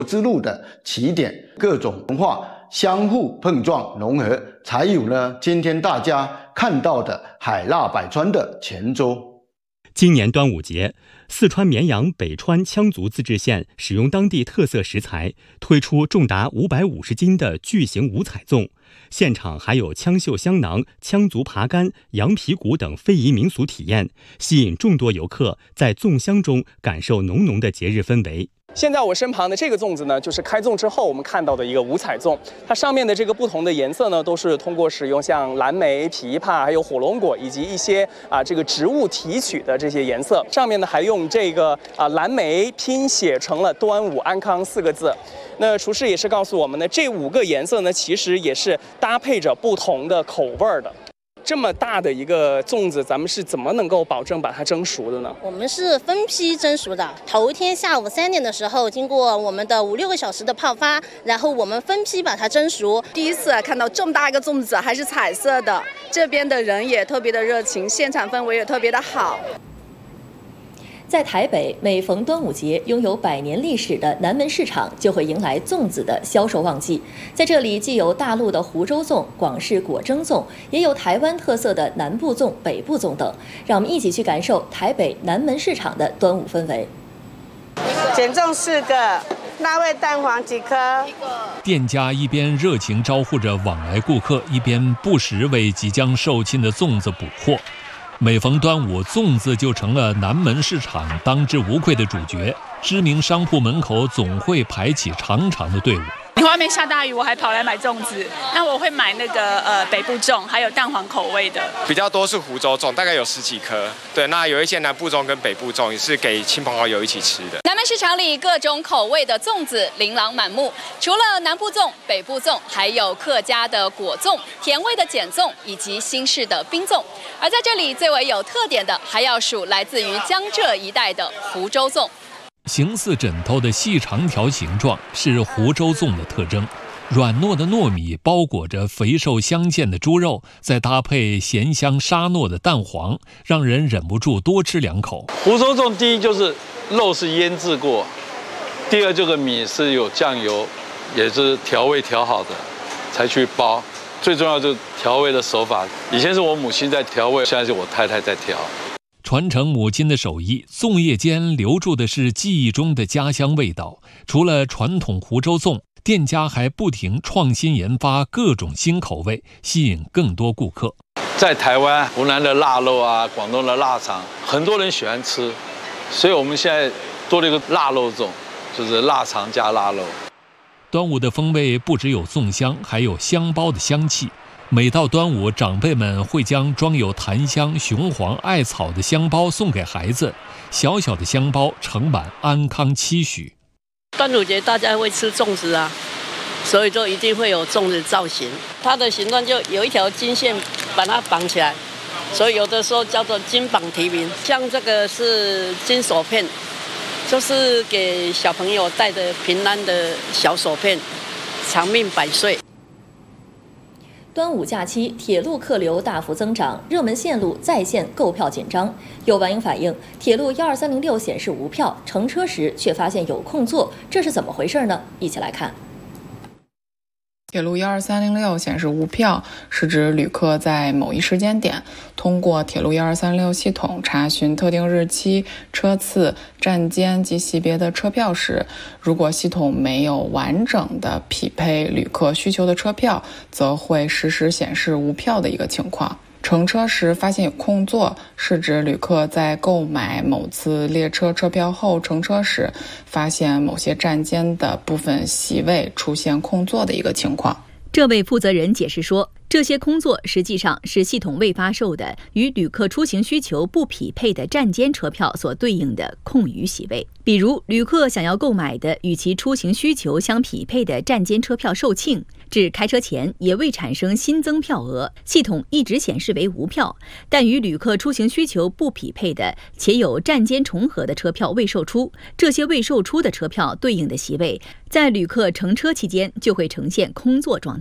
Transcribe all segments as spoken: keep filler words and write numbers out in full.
之路的起点，各种文化相互碰撞融合，才有呢今天大家看到的海纳百川的泉州。 今年端午节，四川绵阳北川羌族自治县使用当地特色食材，推出重达五百五十斤的巨型五彩粽，现场还有羌绣香囊、羌族爬竿、羊皮鼓等非遗民俗体验，吸引众多游客在粽香中感受浓浓的节日氛围。 现在我身旁的这个粽子呢，就是开粽之后我们看到的一个五彩粽。它上面的这个不同的颜色呢，都是通过使用像蓝莓、枇杷、还有火龙果以及一些啊这个植物提取的这些颜色。上面呢还用这个啊蓝莓拼写成了“端午安康”四个字。那厨师也是告诉我们呢，这五个颜色呢，其实也是搭配着不同的口味的。这么大的一个粽子，咱们是怎么能够保证把它蒸熟的呢？ 我们是分批蒸熟的。头一天下午三点的时候，经过我们的五六个小时的泡发，然后我们分批把它蒸熟。 第一次看到这么大一个粽子，还是彩色的，这边的人也特别的热情，现场氛围也特别的好。 在台北，每逢端午节，拥有百年历史的南门市场就会迎来粽子的销售旺季。在这里，既有大陆的湖州粽、广式果蒸粽，也有台湾特色的南部粽、北部粽等。让我们一起去感受台北南门市场的端午氛围。 减重四个，辣味蛋黄几颗。 店家一边热情招呼着往来顾客，一边不时为即将售罄的粽子补货。每逢端午，粽子就成了南门市场当之无愧的主角。知名商铺门口总会排起长长的队伍。 外面下大雨，我还跑来买粽子。那我会买那个呃北部粽，还有蛋黄口味的。 比较多是湖州粽，大概有十几颗。对，那有一些南部粽跟北部粽也是给亲朋好友一起吃的。 南门市场里各种口味的粽子琳琅满目，除了南部粽、北部粽，还有客家的果粽、甜味的碱粽以及新式的冰粽。而在这里最为有特点的，还要数来自于江浙一带的湖州粽。 形似枕头的细长条形状是湖州粽的特征，软糯的糯米包裹着肥瘦相间的猪肉，再搭配咸香沙糯的蛋黄，让人忍不住多吃两口。 湖州粽第一就是肉是腌制过，第二这个米是有酱油，也是调味调好的才去包，最重要就是调味的手法，以前是我母亲在调味，现在是我太太在调。 传承母亲的手艺，粽叶间留住的是记忆中的家乡味道。除了传统湖州粽，店家还不停创新研发各种新口味，吸引更多顾客。 在台湾，湖南的腊肉啊，广东的腊肠，很多人喜欢吃，所以我们现在多了一个腊肉粽，就是腊肠加腊肉。 端午的风味不只有粽香，还有香包的香气。每到端午，长辈们会将装有檀香、雄黄、艾草的香包送给孩子，小小的香包盛满安康期许。 端午节大家会吃粽子啊，所以就一定会有粽子造型。它的形状就有一条金线把它绑起来，所以有的时候叫做金绑提名。像这个是金手片，就是给小朋友戴的平安的小手片，长命百岁。 端午假期，铁路客流大幅增长，热门线路在线购票紧张。有网友反映，铁路一二三零六显示无票，乘车时却发现有空座，这是怎么回事呢？一起来看。 铁路一二三零六显示无票，是指旅客在某一时间点通过铁路一二三零六系统查询特定日期、车次、站间及级别的车票时，如果系统没有完整的匹配旅客需求的车票，则会实时显示无票的一个情况。乘车时发现有空座，是指旅客在购买某次列车车票后乘车时，发现某些站间的部分席位出现空座的一个情况。 这位负责人解释说，这些空座实际上是系统未发售的与旅客出行需求不匹配的站间车票所对应的空余席位。比如，旅客想要购买的与其出行需求相匹配的站间车票售罄，至开车前也未产生新增票额，系统一直显示为无票。但与旅客出行需求不匹配的且有站间重合的车票未售出，这些未售出的车票对应的席位，在旅客乘车期间就会呈现空座状态。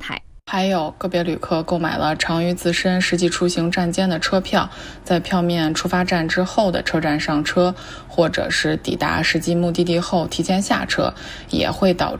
还有个别旅客购买了长于自身实际出行站间的车票，在票面出发站之后的车站上车，或者是抵达实际目的地后提前下车，也会导致